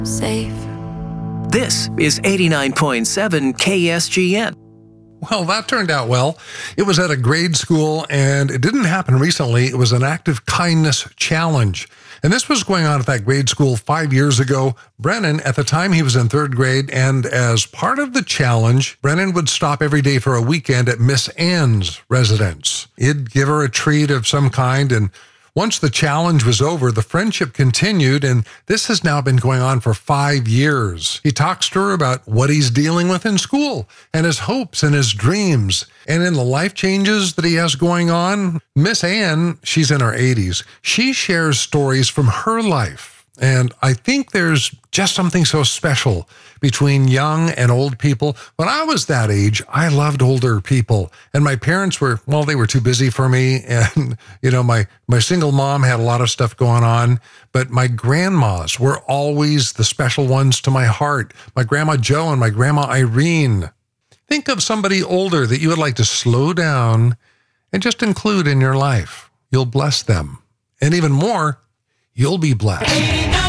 Safe. This is 89.7 KSGN. Well, that turned out well. It was at a grade school, and it didn't happen recently. It was an active kindness challenge. And this was going on at that grade school 5 years ago. Brennan, at the time, he was in third grade, and as part of the challenge, Brennan would stop every day for a weekend at Miss Ann's residence. He'd give her a treat of some kind, and once the challenge was over, the friendship continued, and this has now been going on for 5 years. He talks to her about what he's dealing with in school and his hopes and his dreams. And in the life changes that he has going on, Miss Ann, she's in her 80s, she shares stories from her life. And I think there's just something so special between young and old people. When I was that age, I loved older people. And my parents were, well, they were too busy for me. And, my single mom had a lot of stuff going on. But my grandmas were always the special ones to my heart. My Grandma Jo and my Grandma Irene. Think of somebody older that you would like to slow down and just include in your life. You'll bless them. And even more, you'll be blessed.